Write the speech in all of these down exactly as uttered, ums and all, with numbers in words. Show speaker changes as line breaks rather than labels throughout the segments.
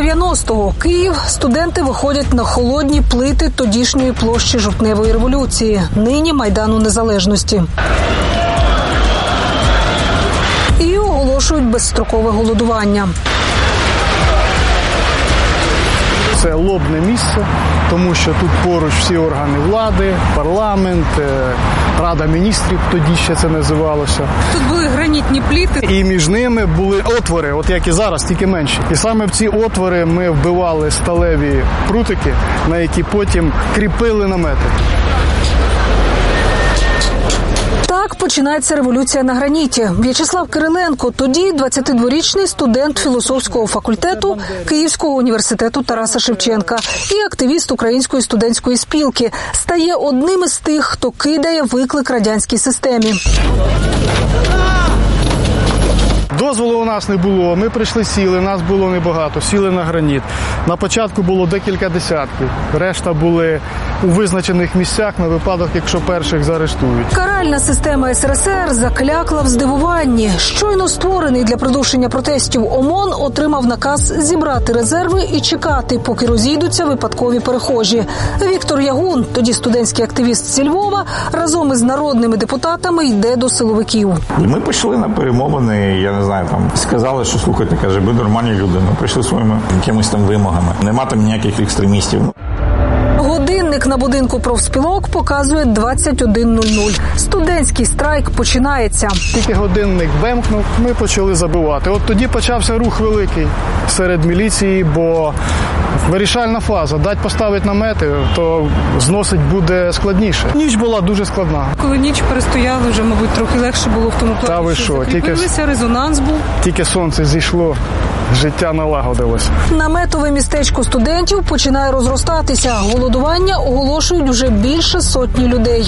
дев'яностого Київ, студенти виходять на холодні плити тодішньої площі Жовтневої революції, нині Майдану Незалежності. І оголошують безстрокове голодування.
Це лобне місце, тому що тут поруч всі органи влади, парламент, Рада міністрів, тоді ще це називалося.
Тут були гранітні пліти.
І між ними були отвори, от як і зараз, тільки менші. І саме в ці отвори ми вбивали сталеві прутики, на які потім кріпили намети.
Так починається революція на граніті. В'ячеслав Кириленко, тоді двадцятидворічний студент філософського факультету Київського університету Тараса Шевченка і активіст Української студентської спілки, стає одним із тих, хто кидає виклик радянській системі.
Дозволу у нас не було, ми прийшли, сіли, нас було небагато, сіли на граніт. На початку було декілька десятків, решта були у визначених місцях на випадок, якщо перших заарештують.
Каральна система ес ер ес ер заклякла в здивуванні. Щойно створений для придушення протестів ОМОН отримав наказ зібрати резерви і чекати, поки розійдуться випадкові перехожі. Віктор Ягун, тоді студентський активіст зі Львова, разом із народними депутатами йде до силовиків.
І ми пішли на перемовини, я не знаю, там сказали, що слухайте, каже, ви нормальні люди, ми прийшли своїми якимись там вимогами. Нема там ніяких екстремістів.
Годинник на будинку профспілок показує двадцять один нуль нуль. Студентський страйк починається.
Тільки годинник бемкнув, ми почали забивати. От тоді почався рух великий серед міліції, бо вирішальна фаза. Дать поставити намети, то зносить буде складніше. Ніч була дуже складна.
Коли ніч перестояли, вже, мабуть, трохи легше було в тому плані,
Та ви що, тільки,
резонанс був.
Тільки сонце зійшло, життя налагодилось.
Наметове містечко студентів починає розростатися. Голодування оголошують вже більше сотні людей.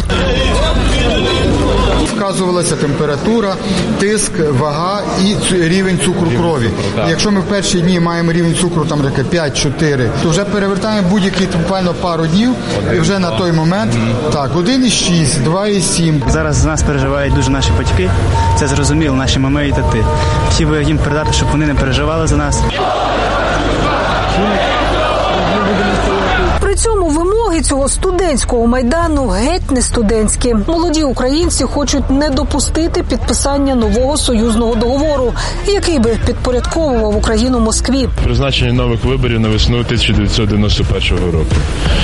Вказувалася температура, тиск, вага і рівень цукру крові. Якщо ми в перші дні маємо рівень цукру там п'ять-чотири, то вже перевертаємо будь-які буквально пару днів, і вже на той момент так, один і шість, два і сім.
Зараз за нас переживають дуже наші батьки, це зрозуміло, наші мами і тати. Хотів би їм передати, щоб вони не переживали за нас.
При цьому вимоги цього студентського майдану геть не студентські. Молоді українці хочуть не допустити підписання нового союзного договору, який би підпорядковував Україну Москві.
Призначення нових виборів на весну тисяча дев'ятсот дев'яносто першого року.